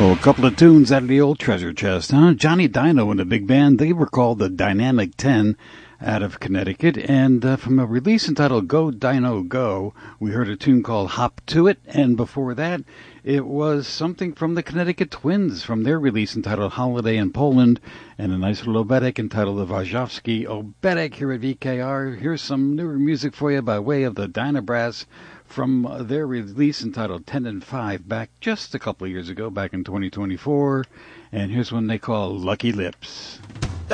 Oh, a couple of tunes out of the old treasure chest, huh? Johnny Dino and the big band, they were called the Dynamic 10 out of Connecticut. And from a release entitled Go Dino Go, we heard a tune called Hop to It. And before that, it was something from the Connecticut Twins from their release entitled Holiday in Poland, and a nice little Obedek entitled the Wajowski Obedek here at VKR. Here's some newer music for you by way of the Dynabrass from their release entitled 10 and 5 back just a couple of years ago, back in 2024. And here's one they call Lucky Lips.